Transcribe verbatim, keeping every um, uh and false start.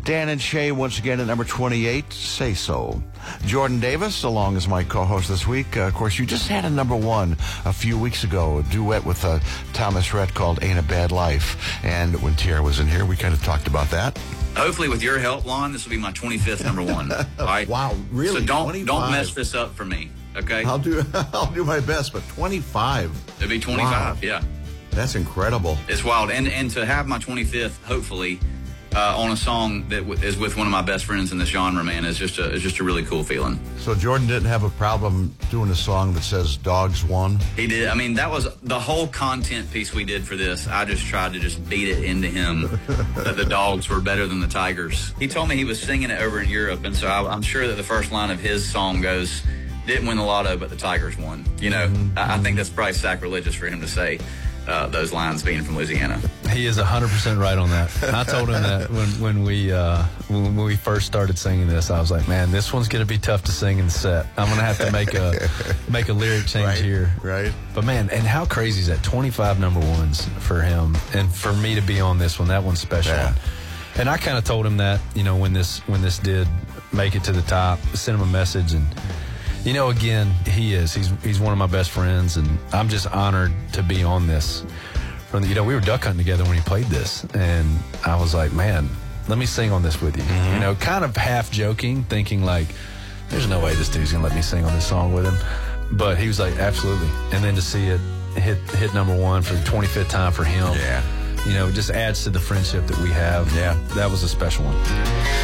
Dan and Shay once again at number twenty-eight, Say So. Jordan Davis, along as my co-host this week. Uh, of course, you just had a number one a few weeks ago, a duet with uh, Thomas Rhett called Ain't a Bad Life. And when Tierra was in here, we kind of talked about that. Hopefully, with your help, Lon, this will be my twenty-fifth number one. All right? Wow, really? So don't twenty-five. don't mess this up for me, okay? I'll do I'll do my best, but twenty-five. It'll be twenty-five, Wow. yeah. That's incredible. It's wild. And and to have my twenty-fifth, hopefully, uh, on a song that w- is with one of my best friends in this genre, man, is just a, is just a really cool feeling. So Jordan didn't have a problem doing a song that says Dogs Won? He did. I mean, that was the whole content piece we did for this. I just tried to just beat it into him that the dogs were better than the tigers. He told me he was singing it over in Europe, and so I, I'm sure that the first line of his song goes, didn't win the lotto, but the tigers won. You know, mm-hmm. I, I think that's probably sacrilegious for him to say uh, those lines being from Louisiana. He is one hundred percent right on that. I told him that when, when we uh, when, when we first started singing this, I was like, man, this one's going to be tough to sing in the set. I'm going to have to make a make a lyric change right, here. Right. But, man, and how crazy is that? twenty-five number ones for him. And for me to be on this one, that one's special. Yeah. And I kind of told him that, you know, when this when this did make it to the top, sent him a message. And, you know, again, he is. He's he's one of my best friends, and I'm just honored to be on this. From the, you know, we were duck hunting together when he played this, and I was like, man, let me sing on this with you. Mm-hmm. You know, kind of half joking, thinking like, there's no way this dude's going to let me sing on this song with him. But he was like, absolutely. And then to see it hit hit number one for the twenty-fifth time for him, yeah, you know, it just adds to the friendship that we have. Yeah. That was a special one.